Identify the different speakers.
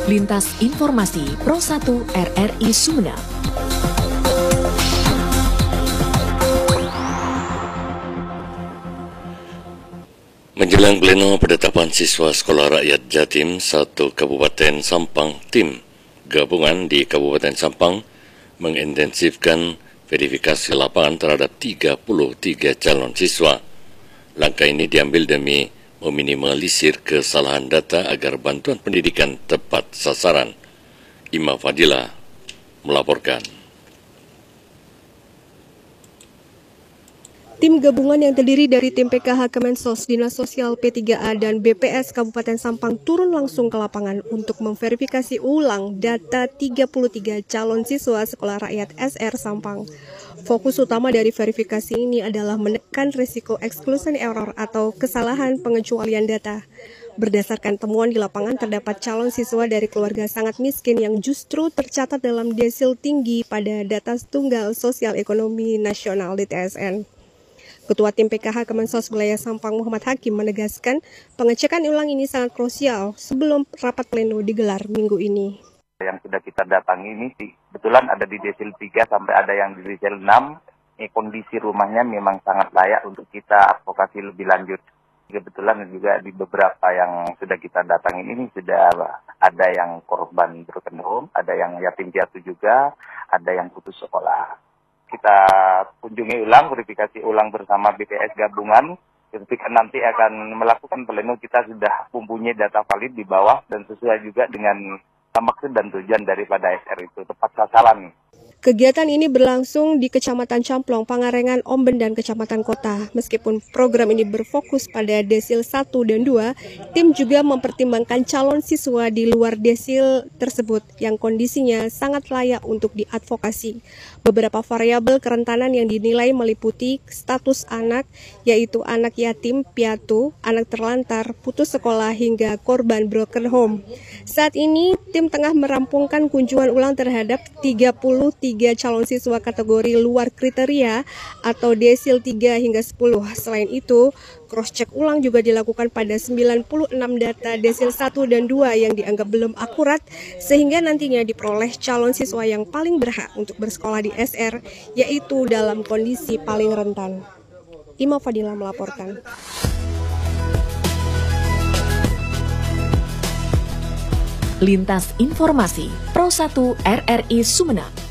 Speaker 1: Lintas Informasi Pro 1 RRI Sumeneb.
Speaker 2: Menjelang pleno penetapan siswa Sekolah Rakyat Jatim 1 Kabupaten Sampang, tim gabungan di Kabupaten Sampang mengintensifkan verifikasi lapangan terhadap 33 calon siswa. Langkah ini diambil demi meminimalisir kesalahan data agar bantuan pendidikan tepat sasaran. Ima Fadila melaporkan.
Speaker 3: Tim gabungan yang terdiri dari tim PKH Kemensos, Dinas Sosial P3A, dan BPS Kabupaten Sampang turun langsung ke lapangan untuk memverifikasi ulang data 33 calon siswa Sekolah Rakyat SR Sampang. Fokus utama dari verifikasi ini adalah menekan risiko exclusion error atau kesalahan pengecualian data. Berdasarkan temuan di lapangan, terdapat calon siswa dari keluarga sangat miskin yang justru tercatat dalam desil tinggi pada data tunggal sosial ekonomi nasional DTSN. Ketua Tim PKH Kemensos Wilayah Sampang Muhammad Hakim menegaskan pengecekan ulang ini sangat krusial sebelum rapat pleno digelar minggu ini.
Speaker 4: Yang sudah kita datangi ini kebetulan ada di desil 3 sampai ada yang di desil 6. Kondisi rumahnya memang sangat layak untuk kita advokasi lebih lanjut. Kebetulan juga di beberapa yang sudah kita datangi ini sudah ada yang korban broken home, ada yang yatim piatu juga, ada yang putus sekolah. Kita kunjungi ulang, verifikasi ulang bersama BPS gabungan. Ketika nanti akan melakukan pleno, kita sudah mempunyai data valid di bawah dan sesuai juga dengan maksud dan tujuan daripada SR itu, tepat sasaran.
Speaker 3: Kegiatan ini berlangsung di Kecamatan Camplong, Pangarengan, Omben, dan Kecamatan Kota. Meskipun program ini berfokus pada desil 1 dan 2, tim juga mempertimbangkan calon siswa di luar desil tersebut yang kondisinya sangat layak untuk diadvokasi. Beberapa variabel kerentanan yang dinilai meliputi status anak, yaitu anak yatim, piatu, anak terlantar, putus sekolah, hingga korban broken home. Saat ini, tim tengah merampungkan kunjungan ulang terhadap 33 calon siswa kategori luar kriteria atau desil 3 hingga 10. Selain itu, cross-check ulang juga dilakukan pada 96 data desil 1 dan 2 yang dianggap belum akurat, sehingga nantinya diperoleh calon siswa yang paling berhak untuk bersekolah di SR, yaitu dalam kondisi paling rentan. Ima Fadila melaporkan.
Speaker 1: Lintas Informasi Pro 1 RRI Sumeneb.